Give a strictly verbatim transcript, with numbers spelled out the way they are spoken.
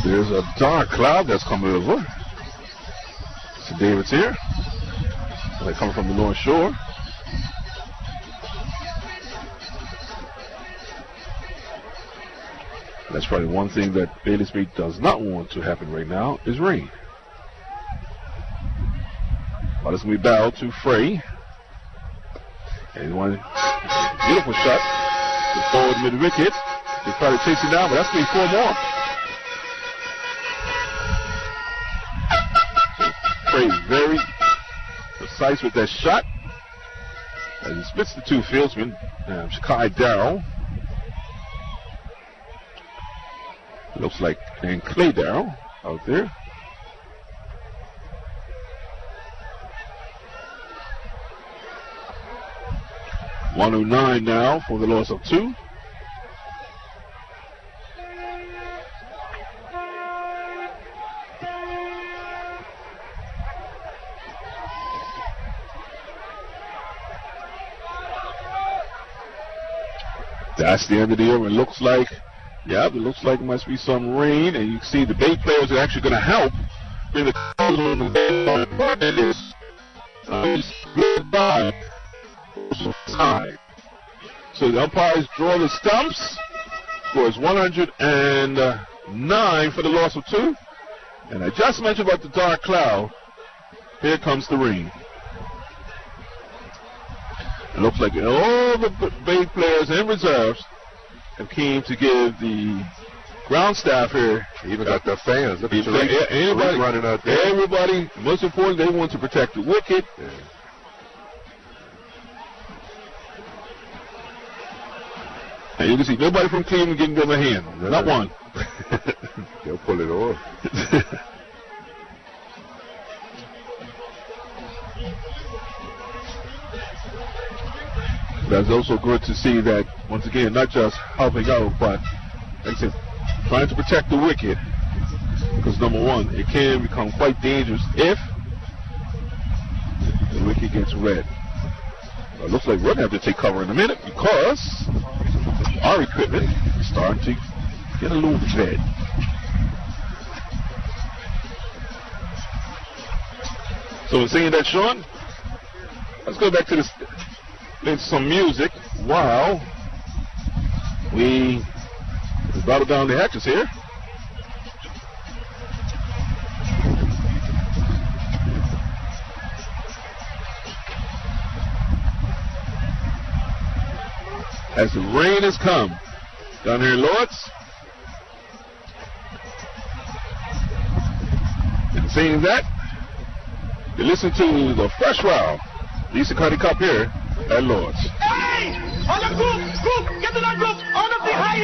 There's a dark cloud that's coming over. So David's here. They're coming from the North Shore. That's probably one thing that Bailey Street does not want to happen right now is rain. But it's going to be battled to Frey. And one beautiful shot to forward mid wicket. They try to chase it down, but that's going to be four more. Frey very precise with that shot. As he splits the two fieldsmen, um, Shakai Darrow. Looks like and Clay Darrow out there. one oh nine now for the loss of two. That's the end of the over. It looks like, yeah, it looks like there must be some rain, and you can see the Bay players are actually going to help bring the side. So the umpires draw the stumps. Scores one hundred nine for the loss of two. And I just mentioned about the dark cloud. Here comes the rain. It looks like all the Bay players and reserves have came to give the ground staff here. Even got their fans. Look at Tariq, everybody running out there. Everybody, most important, they want to protect the wicket. Yeah. And you can see nobody from Cleveland getting them a hand. No, Not one. They'll pull it off. That's also good to see that, once again, not just helping out, but, like I said, trying to protect the wicket. Because, number one, it can become quite dangerous if the wicket gets red. Well, it looks like we're going to have to take cover in a minute because our equipment is starting to get a little red. So, in saying that, Sean, let's go back to this. Play some music while we battle down the hatches here. As the rain has come down here in Lords. And saying that, you listen to the Fresh Wow, Lisa Cardi Cup here at Lords. Hey! On the cook! Cook! Get to the